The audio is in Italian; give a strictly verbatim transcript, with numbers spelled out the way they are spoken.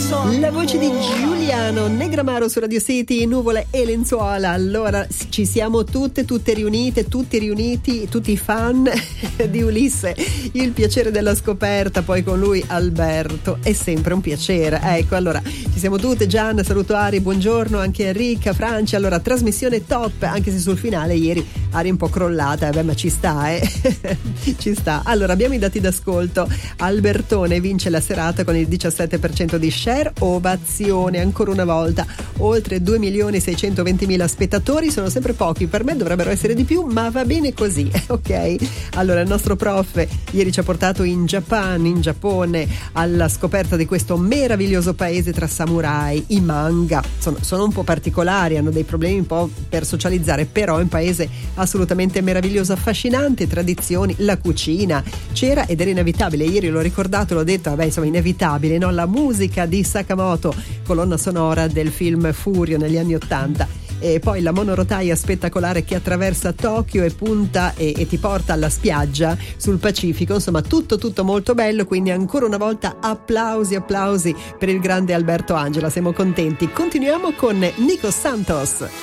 La voce di Giuliano Negramaro su Radio City, nuvole e lenzuola. Allora ci siamo tutte, tutte riunite, tutti riuniti, tutti i fan di Ulisse. Il piacere della scoperta, poi con lui Alberto, è sempre un piacere. Ecco, allora ci siamo tutte. Gianna, saluto Ari, buongiorno anche Enrica, Francia. Allora, trasmissione top, anche se sul finale ieri Ari un po' crollata, eh, beh, ma ci sta, eh. Ci sta. Allora, abbiamo i dati d'ascolto. Albertone vince la serata con il diciassette per cento di share, ovazione ancora una volta, oltre due milioni seicentoventimila spettatori, sono sempre pochi, per me dovrebbero essere di più, ma va bene così, ok? Allora, il nostro prof ieri ci ha portato in Giappone, in Giappone, alla scoperta di questo meraviglioso paese tra samurai, i manga, sono, sono un po' particolari, hanno dei problemi un po' per socializzare, però è un paese assolutamente meraviglioso, affascinante, tradizioni, la cucina, c'era ed era inevitabile, ieri l'ho ricordato, l'ho detto, vabbè, insomma, inevitabile, no? La musica di Sakamoto, colonna sonora del film Furio negli anni ottanta, e poi la monorotaia spettacolare che attraversa Tokyo e punta e, e ti porta alla spiaggia sul Pacifico, insomma tutto tutto molto bello, quindi ancora una volta applausi applausi per il grande Alberto Angela, siamo contenti. Continuiamo con Nico Santos.